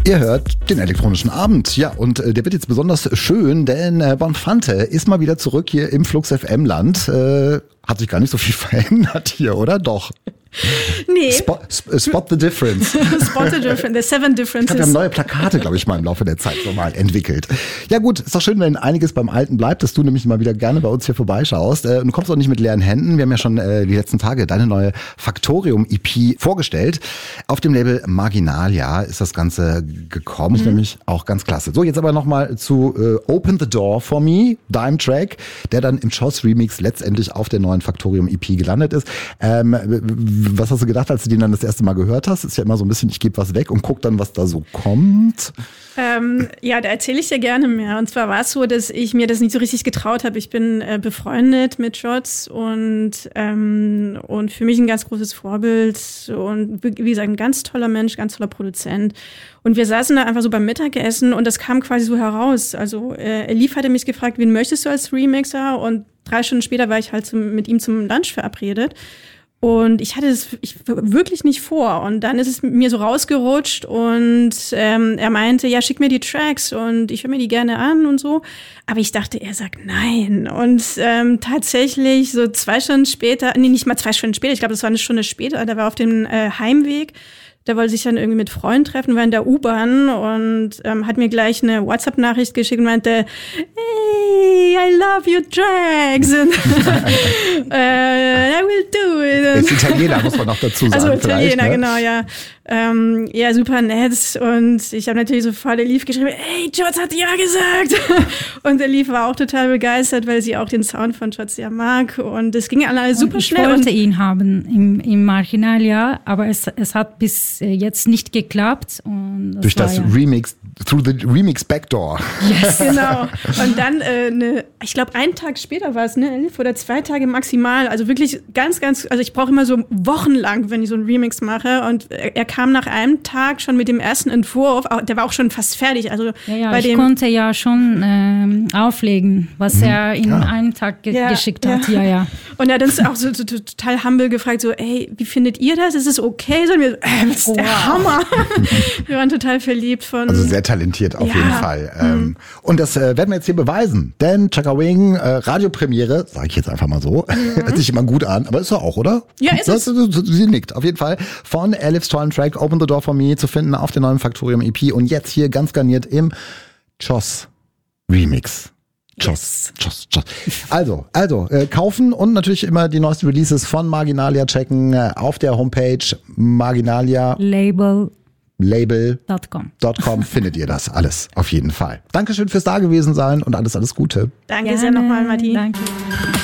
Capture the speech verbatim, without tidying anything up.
Ihr hört den elektronischen Abend. Ja, und äh, der wird jetzt besonders schön, denn äh, Bonfante ist mal wieder zurück hier im Flux F M-Land. Äh, hat sich gar nicht so viel verändert hier, oder? Doch. Nee. Spot, spot the difference. Spot the difference, the seven differences. Ich glaub, wir haben neue Plakate, glaube ich, mal im Laufe der Zeit so mal entwickelt. Ja gut, ist doch schön, wenn einiges beim Alten bleibt, dass du nämlich mal wieder gerne bei uns hier vorbeischaust. Äh, du kommst auch nicht mit leeren Händen. Wir haben ja schon äh, die letzten Tage deine neue Faktorium-E P vorgestellt. Auf dem Label Marginalia ist das Ganze gekommen. Mhm. Ist nämlich auch ganz klasse. So, jetzt aber nochmal zu äh, Open the Door for Me, deinem Track, der dann im Choss Remix letztendlich auf der neuen Faktorium-E P gelandet ist. Ähm, Was hast du gedacht, als du den dann das erste Mal gehört hast? Ist ja immer so ein bisschen, ich gebe was weg und guck dann, was da so kommt. Ähm, ja, da erzähle ich dir gerne mehr. Und zwar war es so, dass ich mir das nicht so richtig getraut habe. Ich bin äh, befreundet mit Choss und, ähm, und für mich ein ganz großes Vorbild und wie gesagt, ein ganz toller Mensch, ganz toller Produzent. Und wir saßen da einfach so beim Mittagessen und das kam quasi so heraus. Also äh, Elif hatte mich gefragt, wen möchtest du als Remixer? Und drei Stunden später war ich halt zum, mit ihm zum Lunch verabredet. Und ich hatte es ich, wirklich nicht vor. Und dann ist es mir so rausgerutscht und ähm, er meinte, ja, schick mir die Tracks und ich höre mir die gerne an und so. Aber ich dachte, er sagt nein. Und ähm, tatsächlich so zwei Stunden später, nee, nicht mal zwei Stunden später, ich glaube, das war eine Stunde später, da war auf dem äh, Heimweg. Der wollte sich dann irgendwie mit Freunden treffen, war in der U-Bahn und ähm, hat mir gleich eine WhatsApp-Nachricht geschickt und meinte, hey, I love your tracks. And, uh, I will do it. Er ist Italiener, muss man noch dazu sagen. Also Italiener, ne? Genau, ja. Ähm, ja, super nett. Und ich habe natürlich sofort Elif geschrieben, hey, Choss hat ja gesagt. Und Elif war auch total begeistert, weil sie auch den Sound von Choss ja mag. Und es ging alle super ich schnell. Ich wollte ihn haben im, im Marginalia, aber es, es hat bis jetzt nicht geklappt. Und das Durch das ja Remix, through the Remix Backdoor. Yes, genau. Und dann, äh, ne, ich glaube, einen Tag später war es, ne, Elif, oder zwei Tage maximal. Also wirklich ganz, ganz, also ich brauche immer so wochenlang, wenn ich so einen Remix mache. Und er, er kam nach einem Tag schon mit dem ersten Entwurf, der war auch schon fast fertig. Also ja, ja, bei ich dem konnte ja schon ähm, auflegen, was mhm. er in ja. einem Tag ge- ja, geschickt hat. Ja. Ja, ja. Und er hat uns auch so, so total humble gefragt, so, ey, wie findet ihr das? Ist es okay? So, wir, äh, das ist wow. der Hammer. Wir waren total verliebt von. Also sehr talentiert auf ja. jeden Fall. Mhm. Ähm, und das äh, werden wir jetzt hier beweisen. Denn Chaka Wing, äh, Radiopremiere, sage ich jetzt einfach mal so, mhm. hört sich immer gut an, aber ist er auch, oder? Ja, ist das, es. Sie nickt, auf jeden Fall. Von Elif's tollen Track Open the Door for Me zu finden auf der neuen Faktorium-E P und jetzt hier ganz garniert im Choss Remix. Choss, Choss, Choss. Also, also äh, kaufen und natürlich immer die neuesten Releases von Marginalia checken äh, auf der Homepage Marginalia Label. Label Dot com. .com findet ihr das alles auf jeden Fall. Dankeschön fürs Dagewesen sein und alles, alles Gute. Danke sehr nochmal, Matti. Danke.